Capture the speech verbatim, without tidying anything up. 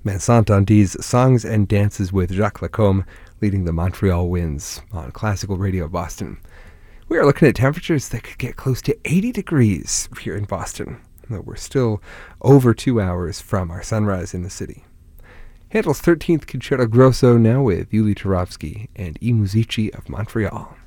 Vincent Dandy's Songs and Dances with Jacques Lacombe leading the Montreal Winds on Classical Radio Boston. We are looking at temperatures that could get close to eighty degrees here in Boston, though we're still over two hours from our sunrise in the city. Handel's thirteenth Concerto Grosso now with Yuli Turovsky and I Musici of Montreal.